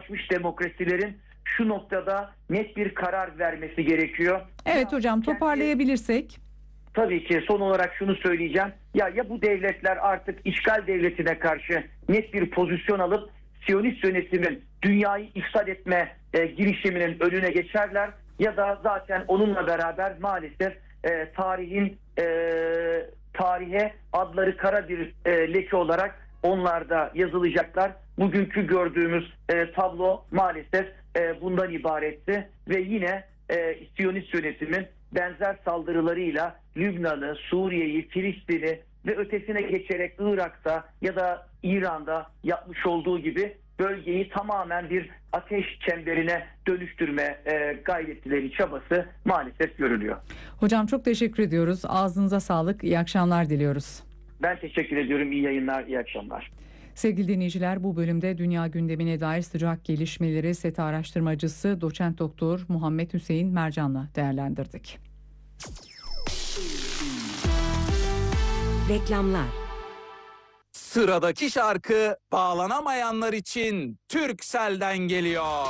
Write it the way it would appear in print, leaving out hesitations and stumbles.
yozlaşmış demokrasilerin şu noktada net bir karar vermesi gerekiyor. Evet hocam, toparlayabilirsek. Tabii ki son olarak şunu söyleyeceğim. Ya bu devletler artık işgal devletine karşı net bir pozisyon alıp Siyonist yönetimin dünyayı ifsad etme girişiminin önüne geçerler, ya da zaten onunla beraber maalesef tarihe adları kara bir leke olarak onlar da yazılacaklar. Bugünkü gördüğümüz tablo maalesef bundan ibaretti ve yine Siyonist yönetimin benzer saldırılarıyla Lübnan'ı, Suriye'yi, Filistin'i ve ötesine geçerek Irak'ta ya da İran'da yapmış olduğu gibi bölgeyi tamamen bir ateş çemberine dönüştürme gayretleri, çabası maalesef görülüyor. Hocam çok teşekkür ediyoruz. Ağzınıza sağlık. İyi akşamlar diliyoruz. Ben teşekkür ediyorum. İyi yayınlar, iyi akşamlar. Sevgili dinleyiciler, bu bölümde dünya gündemine dair sıcak gelişmeleri SETA araştırmacısı Doçent Doktor Muhammed Hüseyin Mercan'la değerlendirdik. Reklamlar. Sıradaki şarkı bağlanamayanlar için Turkcell'den geliyor.